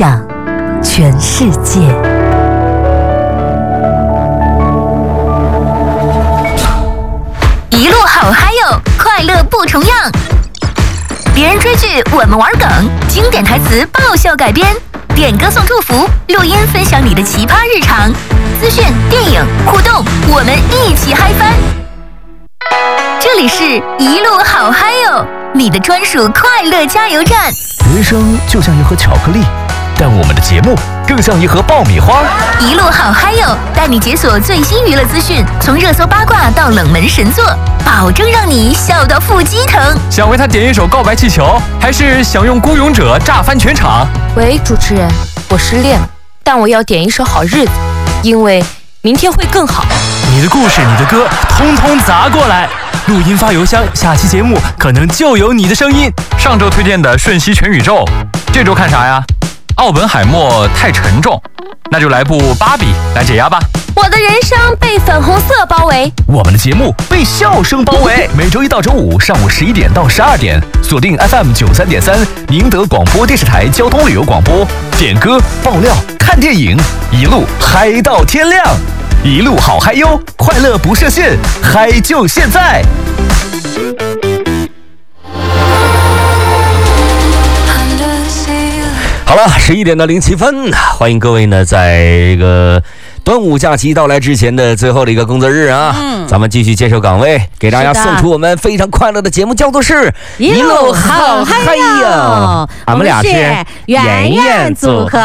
享全世界。一路好嗨哟，快乐不重样。别人追剧，我们玩梗，经典台词爆笑改编，点歌送祝福，录音分享你的奇葩日常，资讯、电影互动，我们一起嗨翻。这里是一路好嗨哟，你的专属快乐加油站。 人生就像一盒巧克力，但我们的节目更像一盒爆米花。 一路好嗨哟，带你解锁最新娱乐资讯，从热搜八卦到冷门神作，保证让你笑到腹肌疼。 想为他点一首告白气球，还是想用孤勇者炸翻全场？ 喂，主持人，我失恋了，但我要点一首好日子，因为明天会更好。 你的故事，你的歌，通通砸过来！录音发邮箱，下期节目可能就有你的声音。上周推荐的《瞬息全宇宙》，这周看啥呀？奥本海默太沉重，那就来部《芭比》来解压吧。 我的人生被粉红色包围， 我们的节目被笑声包围。每周一到周五上午11点到12点，锁定 FM 93.3宁德广播电视台交通旅游广播，点歌、爆料、看电影，一路嗨到天亮。一路好嗨哟，快乐不设限，嗨就现在！好了，11点07分，欢迎各位呢，在这个端午假期到来之前的最后的一个工作日啊，咱们继续坚守岗位，给大家送出我们非常快乐的节目，叫做是一路好嗨哟。 俺们俩是圆圆组合。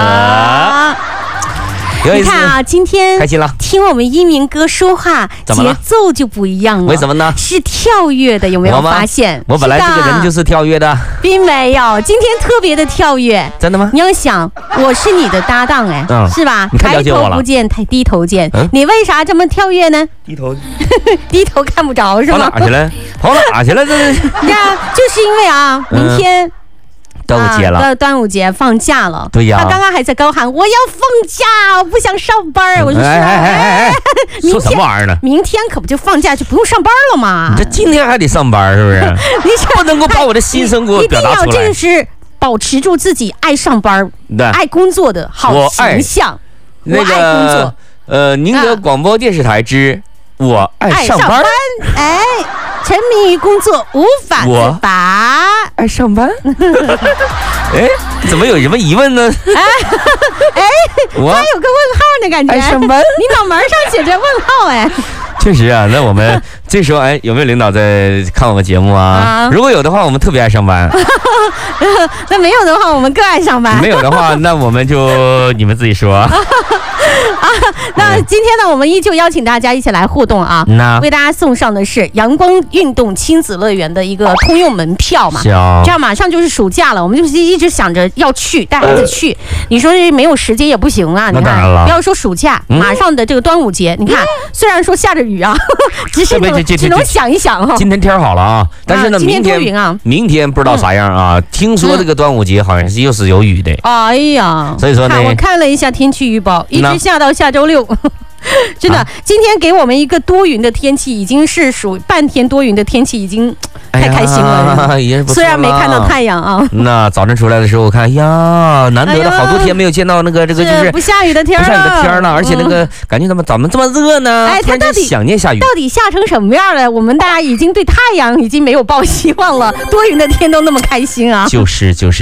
你看啊，今天开心了， 听我们一鸣哥说话，节奏就不一样了。 为什么呢？ 是跳跃的，有没有发现？ 我本来这个人就是跳跃的， 并没有，今天特别的跳跃。 真的吗？ 你要想，我是你的搭档哎，是吧？ 你太了解我了。 抬头不见低头见，你为啥这么跳跃呢？ 低头， 低头看不着是吗？ 跑哪去了？跑哪去了？这是呀，就是因为啊，明天。 端午节了， 端午节放假了。 对呀， 他刚刚还在高喊我要放假，我不想上班。我就说， 说什么玩意儿呢？ 明天可不就放假，就不用上班了吗？ 你这今天还得上班是不是？你不能够把我的心声给我表达出来。 一定要这是保持住自己爱上班、爱工作的好形象。 那个， 我爱工作。 宁德广播电视台之我爱上班。 哎。沉迷于工作无法自拔， 爱上班。哎，怎么有什么疑问呢？ 我还有个问号的感觉。 爱上班， 你脑门上写着问号哎。 确实啊，那我们这时候有没有领导在看我们节目啊？如果有的话，我们特别爱上班。 那没有的话，我们更爱上班。 没有的话，那我们就你们自己说。 那今天呢，我们依旧邀请大家一起来互动啊，为大家送上的是阳光运动亲子乐园的一个通用门票嘛。这样马上就是暑假了，我们就是一直想着要去带孩子去。你说没有时间也不行啊，你看，不要说暑假，马上的这个端午节，你看虽然说下着雨啊，只能想一想哈。 今天天好了啊，但是呢， 今天多云啊， 明天不知道啥样啊。听说这个端午节好像是又是有雨的。 哎呀， 所以说呢， 我看了一下天气预报，一直下到下周六。真的，今天给我们一个多云的天气，已经是属半天多云的天气，已经太开心了。虽然没看到太阳啊。 那早晨出来的时候，我看呀，难得的好多天没有见到那个就是不下雨的天了，而且那个感觉怎么这么热呢？ 哎，他到底想念下雨， 到底下成什么样了？我们大家已经对太阳已经没有抱希望了。多云的天都那么开心啊！ 就是，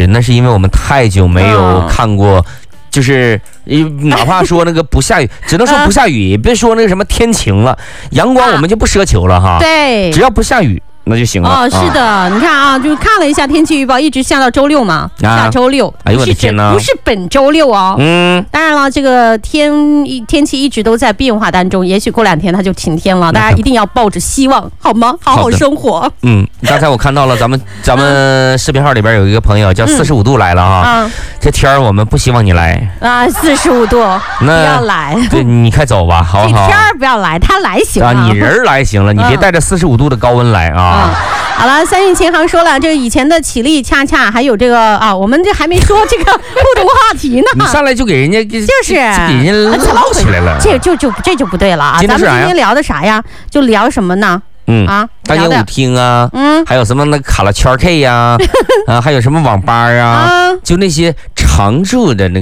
那是因为我们太久没有看过。就是哪怕说那个不下雨，只能说不下雨，也别说那个什么天晴了，阳光我们就不奢求了哈。对，只要不下雨那就行了。 哦，是的，你看啊，就看了一下天气预报，一直下到周六嘛，下周六。 哎呦我的天哪！ 不是本周六哦。当然了，这个天气一直都在变化当中，也许过2天它就晴天了，大家一定要抱着希望，好吗？好好生活。 刚才我看到了咱们视频号里边有一个朋友叫45度来了哈。这天我们不希望你来啊，45度不要来。 对，你快走吧，好不好？ 这天不要来，他来行啊。 你人来行了，你别带着45度的高温来啊。 好了，三运琴行说了，这个以前的起立恰恰，还有这个啊，我们这还没说这个互动话题呢。 你上来就给人家就是给人家唠起来了， 这就不对了啊！咱们今天聊的啥呀？就聊什么呢？ 大街舞厅啊，还有什么那卡拉圈 K 呀，还有什么网吧啊，就那些常驻的那